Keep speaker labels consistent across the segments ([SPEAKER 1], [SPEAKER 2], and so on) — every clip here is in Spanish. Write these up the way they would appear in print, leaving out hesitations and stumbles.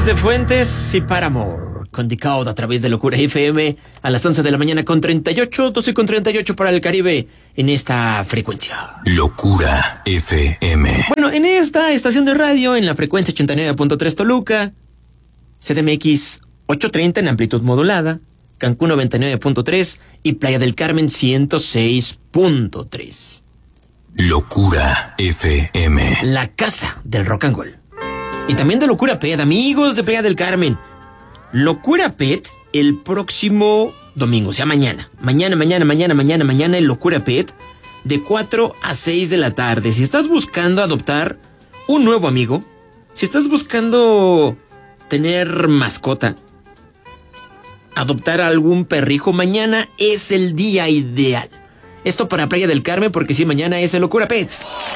[SPEAKER 1] James de Fuentes y Paramore con The Code a través de Locura FM a las 11 de la mañana con 38, 12 con 38 para el Caribe en esta frecuencia.
[SPEAKER 2] Locura FM.
[SPEAKER 1] Bueno, en esta estación de radio, en la frecuencia 89.3 Toluca, CDMX 830 en amplitud modulada, Cancún 99.3 y Playa del Carmen 106.3.
[SPEAKER 2] Locura FM.
[SPEAKER 1] La casa del rock and roll. Y también de Locura Pet, amigos de Playa del Carmen. Locura Pet el próximo domingo, o sea, mañana, el Locura Pet, de 4 a 6 de la tarde. Si estás buscando adoptar un nuevo amigo, si estás buscando tener mascota, adoptar algún perrijo, mañana es el día ideal. Esto para Playa del Carmen, porque sí, mañana es el Locura Pet.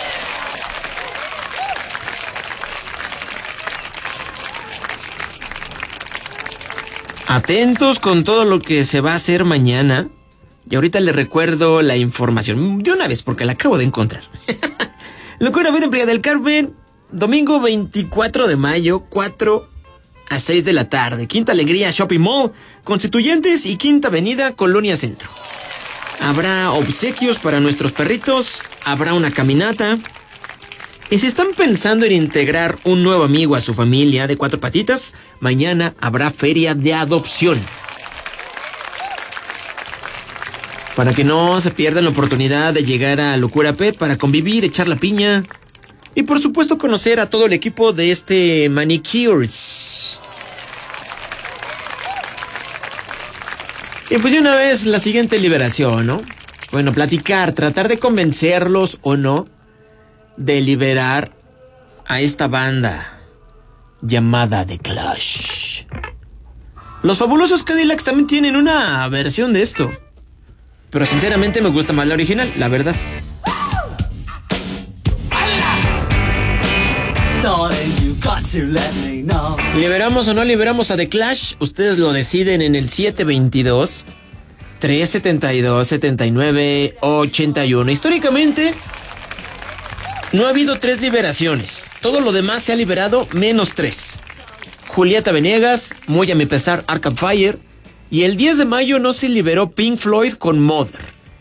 [SPEAKER 1] Atentos con todo lo que se va a hacer mañana. Y ahorita les recuerdo la información de una vez porque la acabo de encontrar. Locura Pet en Playa del Carmen, domingo 24 de mayo, 4 a 6 de la tarde. Quinta Alegría Shopping Mall, Constituyentes y Quinta Avenida, Colonia Centro. Habrá obsequios para nuestros perritos, habrá una caminata. Y si están pensando en integrar un nuevo amigo a su familia de cuatro patitas, mañana habrá feria de adopción. Para que no se pierdan la oportunidad de llegar a Locura Pet para convivir, echar la piña y por supuesto conocer a todo el equipo de este Manicures. Y pues de una vez la siguiente liberación, ¿no? Bueno, platicar, tratar de convencerlos o no de liberar a esta banda llamada The Clash. Los Fabulosos Cadillacs también tienen una versión de esto, pero sinceramente me gusta más la original, la verdad. ¿Liberamos o no liberamos a The Clash? Ustedes lo deciden en el 722-372-7981. Históricamente no ha habido 3 liberaciones. Todo lo demás se ha liberado menos 3. Julieta Venegas, muy a mi pesar, Arcade Fire. Y el 10 de mayo no se liberó Pink Floyd con Mother.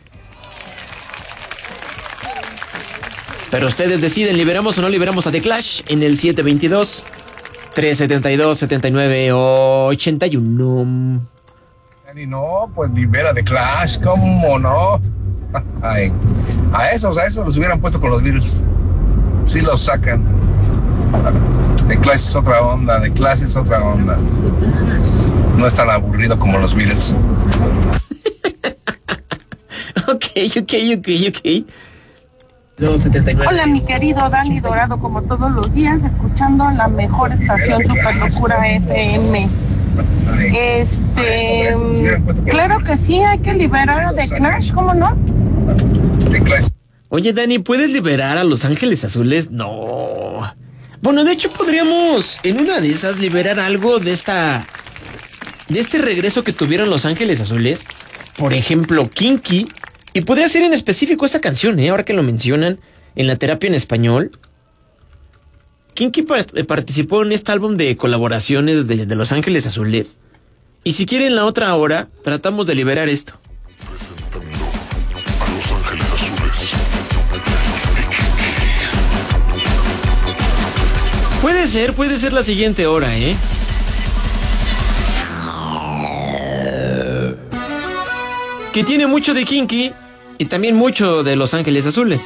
[SPEAKER 1] Pero ustedes deciden, ¿liberamos o no liberamos a The Clash? En el 722-372-7981.
[SPEAKER 3] No, pues libera The Clash, ¿cómo no? Ay, a esos los hubieran puesto con los Beatles. Sí los sacan. The Clash es otra onda, The Clash es otra onda. No es tan aburrido como los Beatles.
[SPEAKER 1] Ok.
[SPEAKER 4] 279. Hola, mi querido Dani Dorado, como todos los días, escuchando la mejor estación Super Locura FM. Claro que sí, hay que liberar a The Clash, ¿cómo no?
[SPEAKER 1] Oye, Dani, ¿puedes liberar a Los Ángeles Azules? No. Bueno, de hecho podríamos, en una de esas, liberar algo de este regreso que tuvieron Los Ángeles Azules. Por ejemplo, Kinky. Y podría ser en específico esa canción, ahora que lo mencionan, en la terapia en español. Kinky participó en este álbum de colaboraciones de Los Ángeles Azules. Y si quieren la otra hora, tratamos de liberar esto.
[SPEAKER 5] Presentando a Los Ángeles Azules.
[SPEAKER 1] Puede ser la siguiente hora, Que tiene mucho de Kinky y también mucho de Los Ángeles Azules.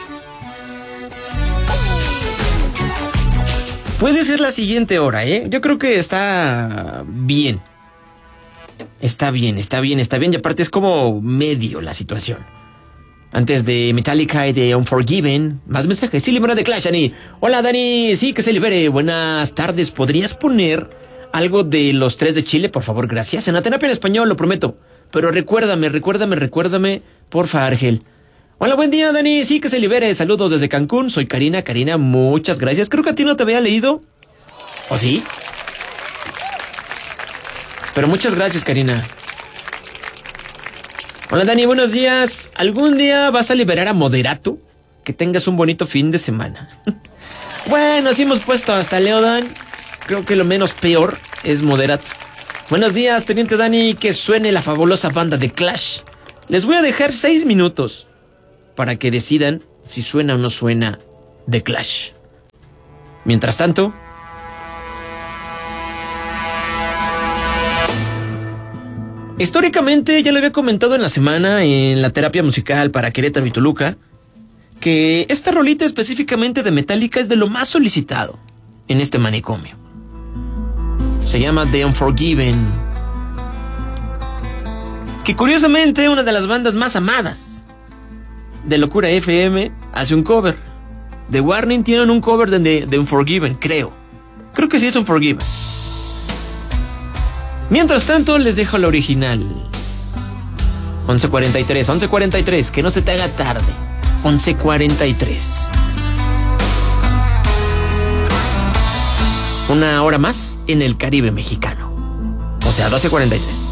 [SPEAKER 1] Puede ser la siguiente hora, Yo creo que está bien. Está bien. Y aparte es como medio la situación. Antes de Metallica y de Unforgiven. Más mensajes. Sí, libera de Clash, Dani. Hola, Dani. Sí, que se libere. Buenas tardes. ¿Podrías poner algo de Los Tres de Chile, por favor? Gracias. En la terapia en español, lo prometo. Pero recuérdame, porfa, Argel. Hola, buen día, Dani. Sí, que se libere. Saludos desde Cancún. Soy Karina. Karina, muchas gracias. Creo que a ti no te había leído. ¿O sí? Pero muchas gracias, Karina. Hola, Dani, buenos días. ¿Algún día vas a liberar a Moderato? Que tengas un bonito fin de semana. Bueno, así hemos puesto hasta Leodan. Creo que lo menos peor es moderato. Buenos días, Teniente Dani, que suene la fabulosa banda de Clash. Les voy a dejar 6 minutos para que decidan si suena o no suena The Clash. Mientras tanto, históricamente, ya lo había comentado en la semana en la terapia musical para Querétaro y Toluca, que esta rolita específicamente de Metallica es de lo más solicitado en este manicomio. Se llama The Unforgiven, que curiosamente una de las bandas más amadas de Locura FM hace un cover. The Warning tienen un cover de The Unforgiven, creo que sí es Unforgiven. Mientras tanto, les dejo la original. 11:43, que no se te haga tarde. 11:43. Una hora más en el Caribe mexicano. O sea, 12:43.